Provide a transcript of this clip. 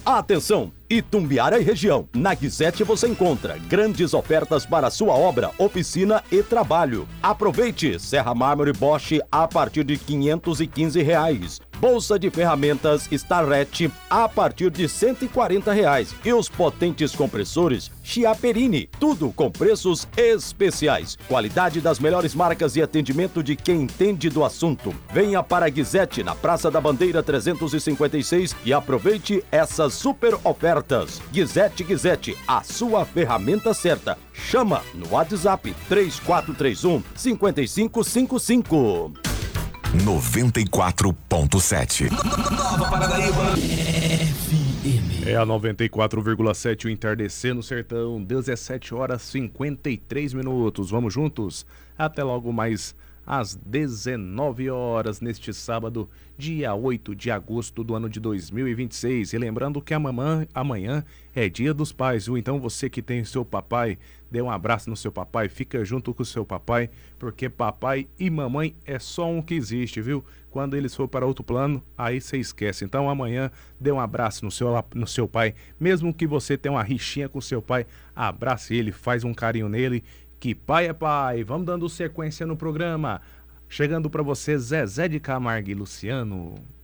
Atenção! Itumbiara e região. Na Guizete você encontra grandes ofertas para sua obra, oficina e trabalho. Aproveite! Serra Mármore Bosch a partir de R$ 515. Bolsa de ferramentas Starrett a partir de R$ 140. E os potentes compressores Chiaperini, tudo com preços especiais. Qualidade das melhores marcas e atendimento de quem entende do assunto. Venha para a Guizete, na Praça da Bandeira 356 e aproveite essas super ofertas. Guizete, a sua ferramenta certa. Chama no WhatsApp 3431-5555. 94.7 Nova Paranaíba FM. É a 94,7 o entardecer no sertão, 17h53. Vamos juntos até logo mais às 19h neste sábado, dia 8 de agosto do ano de 2026. E lembrando que amanhã é dia dos pais, viu? Então você que tem seu papai, dê um abraço no seu papai, fica junto com o seu papai, porque papai e mamãe é só um que existe, viu? Quando eles for para outro plano, aí você esquece. Então amanhã dê um abraço no seu pai, mesmo que você tenha uma rixinha com seu pai, abrace ele, faz um carinho nele, que pai é pai. Vamos dando sequência no programa. Chegando para você, Zezé de Camargo e Luciano.